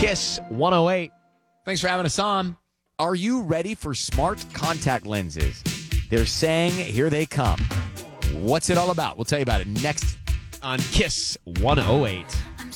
Kiss 108. Thanks for having us on. Are you ready for smart contact lenses? They're saying here they come. What's it all about? We'll tell you about it next on Kiss 108.